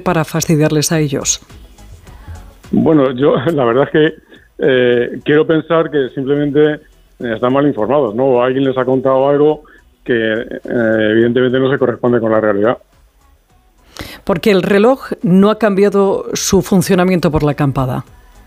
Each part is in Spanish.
para fastidiarles a ellos? Bueno, yo la verdad es que quiero pensar que simplemente están mal informados, ¿no? O alguien les ha contado algo que evidentemente no se corresponde con la realidad. Porque el reloj no ha cambiado su funcionamiento por la acampada.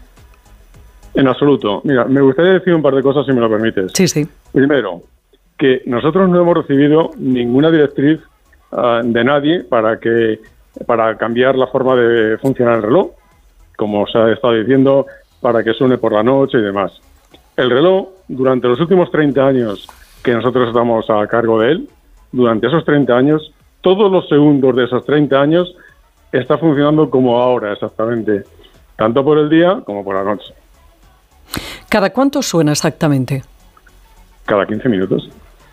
En absoluto. Mira, me gustaría decir un par de cosas, si me lo permites. Sí. Primero, que nosotros no hemos recibido ninguna directriz de nadie para cambiar la forma de funcionar el reloj, como se ha estado diciendo, para que suene por la noche y demás. El reloj, durante los últimos 30 años que nosotros estamos a cargo de él, durante esos 30 años, todos los segundos de esos 30 años está funcionando como ahora exactamente, tanto por el día como por la noche. ¿Cada cuánto suena exactamente? Cada 15 minutos.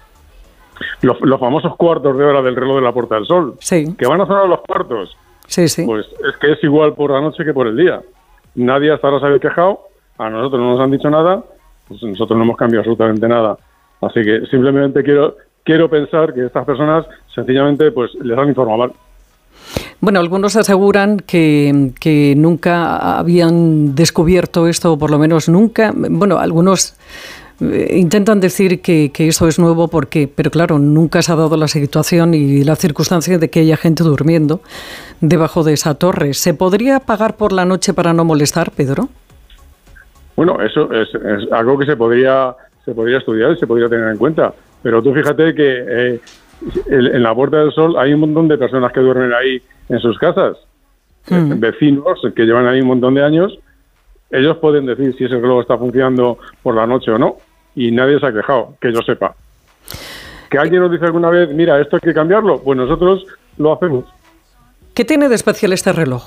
Los famosos cuartos de hora del reloj de la Puerta del Sol, sí, que van a sonar los cuartos, sí. Pues es que es igual por la noche que por el día. Nadie hasta ahora se había quejado, a nosotros no nos han dicho nada, pues nosotros no hemos cambiado absolutamente nada. Así que simplemente quiero pensar que estas personas sencillamente pues les han informado mal. Bueno, algunos aseguran que nunca habían descubierto esto, o por lo menos nunca. Bueno, algunos intentan decir que esto es nuevo pero claro, nunca se ha dado la situación y la circunstancia de que haya gente durmiendo debajo de esa torre. ¿Se podría apagar por la noche para no molestar, Pedro? Bueno, eso es algo que se podría estudiar y se podría tener en cuenta. Pero tú fíjate que en la Puerta del Sol hay un montón de personas que duermen ahí en sus casas. Vecinos que llevan ahí un montón de años. Ellos pueden decir si ese reloj está funcionando por la noche o no. Y nadie se ha quejado, que yo sepa. ¿Que alguien nos dice alguna vez, mira, esto hay que cambiarlo? Pues nosotros lo hacemos. ¿Qué tiene de especial este reloj?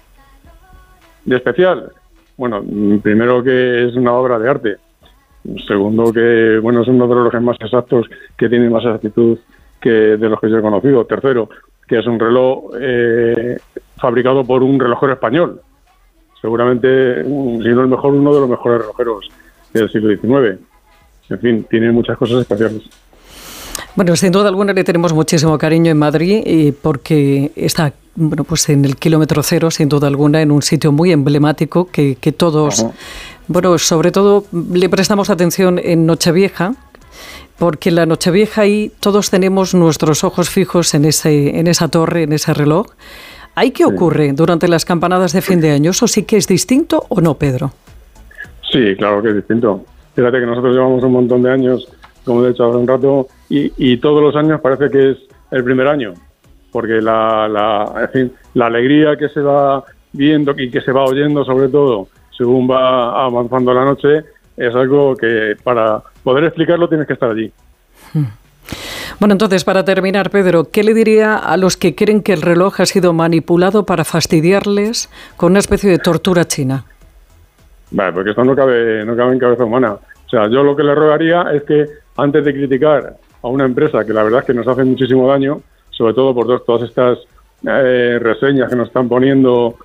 ¿De especial? Bueno, primero que es una obra de arte. Segundo que, bueno, es uno de los relojes más exactos que tiene más exactitud que de los que yo he conocido. Tercero, que es un reloj fabricado por un relojero español. Seguramente, si no el mejor, uno de los mejores relojeros del siglo XIX. En fin, tiene muchas cosas especiales. Bueno, sin duda alguna le tenemos muchísimo cariño en Madrid porque está, bueno, pues en el kilómetro cero, sin duda alguna, en un sitio muy emblemático que todos, bueno, sobre todo le prestamos atención en Nochevieja, porque en la Nochevieja ahí todos tenemos nuestros ojos fijos en esa torre, en ese reloj. ¿Ahí qué ocurre durante las campanadas de fin de año? ¿Eso sí que es distinto o no, Pedro? Sí, claro que es distinto. Fíjate que nosotros llevamos un montón de años, como he dicho hace un rato, y todos los años parece que es el primer año, porque en fin, la alegría que se va viendo y que se va oyendo, sobre todo, según va avanzando la noche, es algo que para poder explicarlo tienes que estar allí. Bueno, entonces, para terminar, Pedro, ¿qué le diría a los que creen que el reloj ha sido manipulado para fastidiarles con una especie de tortura china? Vale, porque esto no cabe en cabeza humana. O sea, yo lo que le rogaría es que antes de criticar a una empresa que la verdad es que nos hace muchísimo daño, sobre todo por todas estas reseñas que nos están poniendo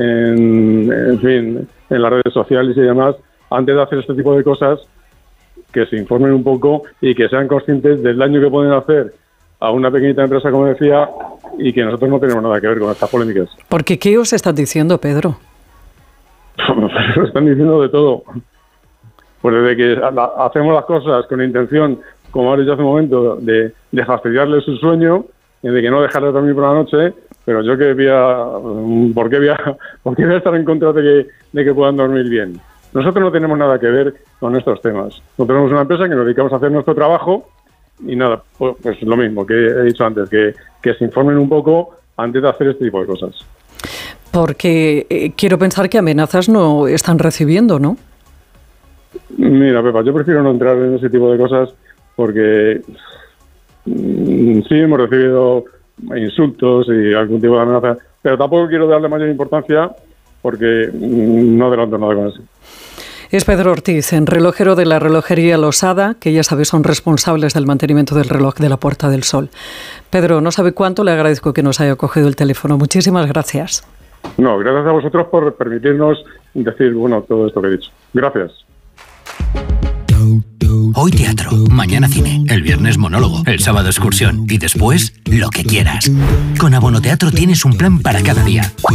en fin, en las redes sociales y demás, antes de hacer este tipo de cosas, que se informen un poco y que sean conscientes del daño que pueden hacer a una pequeñita empresa, como decía, y que nosotros no tenemos nada que ver con estas polémicas. ¿Porque qué os están diciendo, Pedro? Lo están diciendo de todo. Pues desde que hacemos las cosas con la intención, como ahora ya hace un momento, de fastidiarles su sueño, de que no dejarles dormir por la noche, pero yo ¿por qué voy a estar en contra de que puedan dormir bien? Nosotros no tenemos nada que ver con estos temas. Nosotros tenemos una empresa que nos dedicamos a hacer nuestro trabajo y nada, pues lo mismo que he dicho antes, que se informen un poco antes de hacer este tipo de cosas. Porque quiero pensar que amenazas no están recibiendo, ¿no? Mira, Pepa, yo prefiero no entrar en ese tipo de cosas porque sí hemos recibido insultos y algún tipo de amenaza, pero tampoco quiero darle mayor importancia porque no adelanto nada con eso. Es Pedro Ortiz, relojero de la relojería Losada, que ya sabes son responsables del mantenimiento del reloj de la Puerta del Sol. Pedro, no sabe cuánto le agradezco que nos haya cogido el teléfono. Muchísimas gracias. No, gracias a vosotros por permitirnos decir, todo esto que he dicho. Gracias. Hoy teatro, mañana cine, el viernes monólogo, el sábado excursión y después lo que quieras. Con Abonoteatro tienes un plan para cada día.